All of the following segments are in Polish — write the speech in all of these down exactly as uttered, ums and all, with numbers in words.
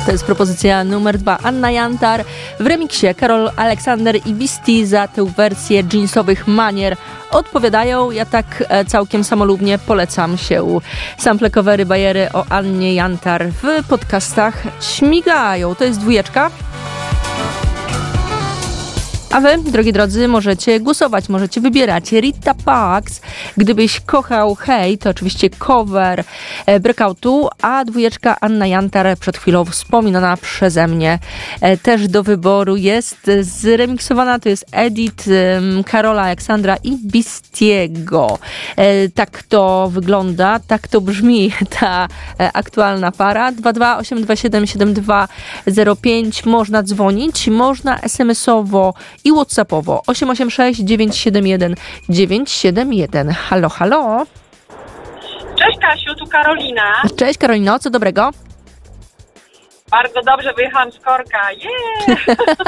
To jest propozycja numer dwa. Anna Jantar w remiksie Karol Aleksander i Beastie za tę wersję jeansowych manier odpowiadają. Ja tak całkiem samolubnie polecam się. Sample, covery, bajery o Annie Jantar w podcastach śmigają. To jest dwójeczka. A wy, drogi drodzy, możecie głosować, możecie wybierać. Rita Pax, gdybyś kochał hej, to oczywiście cover e, Breakoutu, a dwójeczka Anna Jantar, przed chwilą wspominana przeze mnie, e, też do wyboru jest zremiksowana, to jest edit e, Karola Aleksandra i Beastiego. E, tak to wygląda, tak to brzmi ta e, aktualna para. dwa dwa osiem dwa siedem siedem dwa zero pięć, można dzwonić, można es em esowo i whatsappowo osiem osiem sześć dziewięć siedem jeden dziewięć siedem jeden. Halo, halo. Cześć Kasiu, tu Karolina. Cześć Karolino, co dobrego? Bardzo dobrze, wyjechałam z korka. Yeah!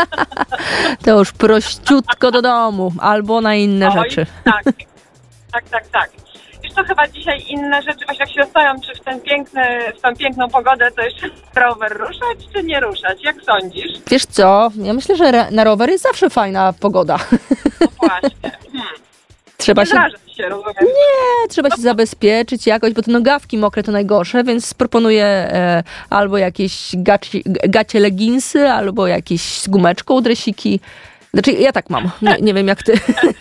To już prościutko do domu, albo na inne Oj, rzeczy. Tak, tak, tak, tak. Wiesz co, chyba dzisiaj inne rzeczy, właśnie jak się zastanawiam, czy w, ten piękny, w tę piękną pogodę to jeszcze rower ruszać, czy nie ruszać? Jak sądzisz? Wiesz co, ja myślę, że re- na rower jest zawsze fajna pogoda. No właśnie. Hmm. Trzeba Nie się... zrażać się, rozumiem. Nie, trzeba się zabezpieczyć jakoś, bo te nogawki mokre to najgorsze, więc proponuję e, albo jakieś gaci, gacie leginsy, albo jakieś z gumeczką dresiki. Znaczy, ja tak mam. Nie, nie wiem jak ty.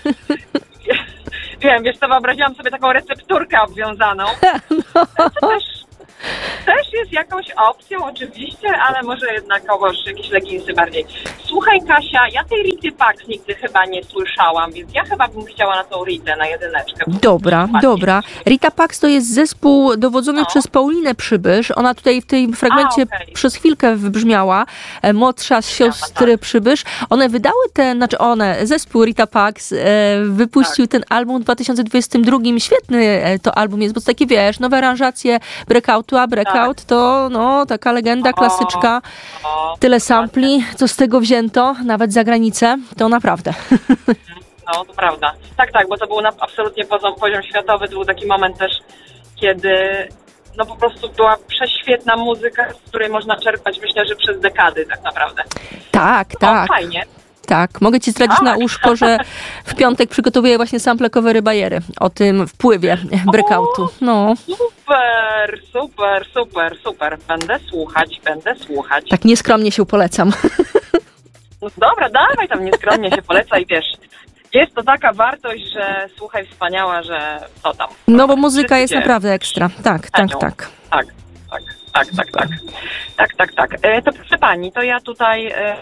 Wiem, wiesz co, wyobraziłam sobie taką recepturkę obwiązaną. No. To też, też jest jakąś opcją oczywiście, ale może jednakowoż jakieś leginsy bardziej. Słuchaj Kasia, ja tej Rity Pax nigdy chyba nie słyszałam, więc ja chyba bym chciała na tą Ritę, na jedyneczkę. Dobra, dobra. Rita Pax to jest zespół dowodzony No. przez Paulinę Przybysz. Ona tutaj w tym fragmencie A, okej. przez chwilkę wybrzmiała. E, Młodsza z siostry tak. Przybysz. One wydały ten, znaczy one, zespół Rita Pax e, wypuścił Tak. ten album w dwa tysiące dwudziestym drugim. Świetny e, to album jest, bo to takie, wiesz, nowe aranżacje Breakoutu, a Breakout to no taka legenda, O, klasyczka. o, Tyle sampli, co z tego wzięto, nawet za granicę, to naprawdę. No, to prawda. Tak, tak, bo to był na, absolutnie poziom, poziom światowy. To był taki moment też, kiedy no po prostu była prześwietna muzyka, z której można czerpać, myślę, że przez dekady tak naprawdę. Tak, O, tak. fajnie. Tak, mogę ci zdradzić Tak. na uszko, że w piątek przygotowuję właśnie sample, covery, bajery o tym wpływie breakoutu. No, Super, super, super, super. Będę słuchać, będę słuchać. tak nieskromnie się polecam. No dobra, dawaj tam nieskromnie się poleca i wiesz, jest to taka wartość, że słuchaj, wspaniała, że co tam. No bo muzyka Wszyscy jest cię naprawdę ekstra. Tak, tak, cenią. tak. Tak, tak, tak, tak, tak. Tak, tak, tak. E, to proszę pani, to ja tutaj e,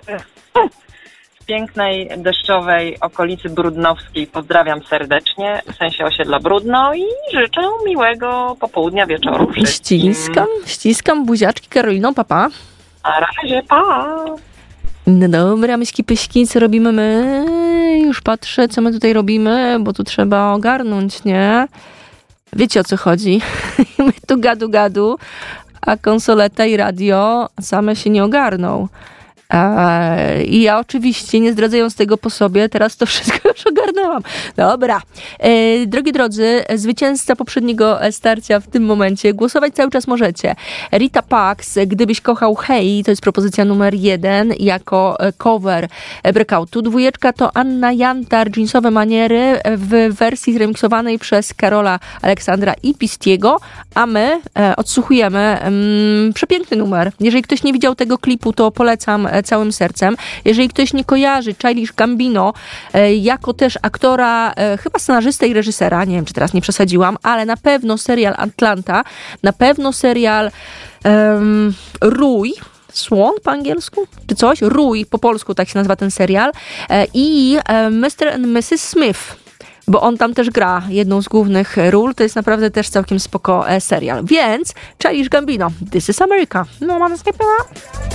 z pięknej, deszczowej okolicy Brudnowskiej pozdrawiam serdecznie, w sensie osiedla Brudno i życzę miłego popołudnia, wieczoru wszystkim. Ściskam, ściskam buziaczki Karolino, papa. Na razie, pa! No dobra, myśki pyśki, co robimy my? Już patrzę, co my tutaj robimy, bo tu trzeba ogarnąć, nie? Wiecie, o co chodzi? My tu gadu gadu, a konsoleta i radio same się nie ogarną. Eee, I ja oczywiście, nie zdradzając tego po sobie, teraz to wszystko już ogarnęłam. Dobra. Eee, drogi drodzy, zwycięzca poprzedniego starcia w tym momencie, głosować cały czas możecie. Rita Pax, gdybyś kochał hej, to jest propozycja numer jeden jako cover breakoutu. Dwójeczka to Anna Jantar, jeansowe maniery w wersji zremiksowanej przez Karola Aleksandra i Beastiego, a my e, odsłuchujemy mm, przepiękny numer. Jeżeli ktoś nie widział tego klipu, to polecam całym sercem. Jeżeli ktoś nie kojarzy Childish Gambino e, jako też aktora, e, chyba scenarzystę i reżysera, nie wiem, czy teraz nie przesadziłam, ale na pewno serial Atlanta, na pewno serial um, Rój, Swan po angielsku, czy coś? Rój po polsku, tak się nazywa ten serial. E, I e, mister and missus Smith, bo on tam też gra jedną z głównych ról. To jest naprawdę też całkiem spoko e, serial. Więc Childish Gambino, This is America. No, mam